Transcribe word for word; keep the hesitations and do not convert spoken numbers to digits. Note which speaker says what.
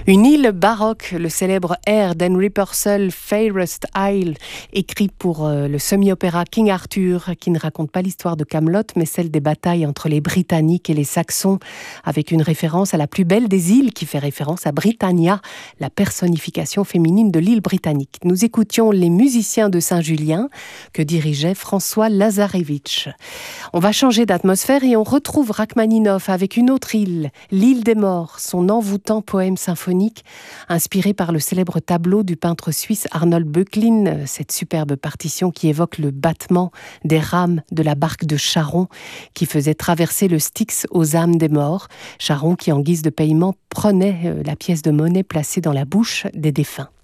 Speaker 1: Une île baroque, le célèbre air d'Henry Purcell, Fairest Isle, écrit pour euh, le semi-opéra King Arthur, qui ne raconte pas l'histoire de Camelot, mais celle des batailles entre les Britanniques et les Saxons, avec une référence à la plus belle des îles, qui fait référence à Britannia, la personnification féminine de l'île britannique. Nous écoutions les musiciens de Saint-Julien, que dirigeait François Lazarevitch. On va changer d'atmosphère et on retrouve Rachmaninov avec une autre île, l'île des morts, son envoûtant poème symphonique, inspiré par le célèbre tableau du peintre suisse Arnold Böcklin, cette superbe partition qui évoque le battement des rames de la barque de Charon qui faisait traverser le Styx aux âmes des morts. Charon qui, en guise de paiement, prenait la pièce de monnaie placée dans la bouche des défunts.